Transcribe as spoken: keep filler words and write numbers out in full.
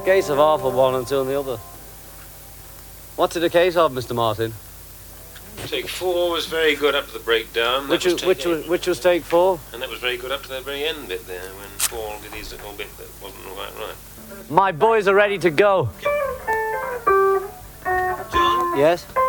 A case of half of one and two on the other. What's it a case of, Mister Martin? Take four was very good up to the breakdown. Which was, was, which was which was take four? And that was very good up to the very end bit there, when Paul did his little bit that wasn't quite right. My boys are ready to go. John? Yes?